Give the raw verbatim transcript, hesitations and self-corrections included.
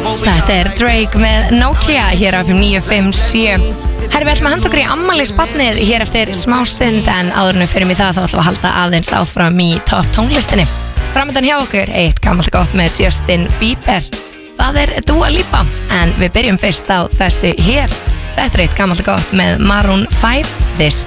Þetta er Drake með Nokia hér á F M níu fimm sjö. Herri, við ætlum að handa okkur í ammælisbarnið hér eftir smá stund, en áður en við förum í það þá ætlum við að halda aðeins áfram í topp tónlistinni. Framöndan hjá okkur eitt gammalt gott með Justin Bieber. Það er Dua Lipa, en við byrjum fyrst á þessu hér. Þetta er eitt gammalt gott með Maroon five, This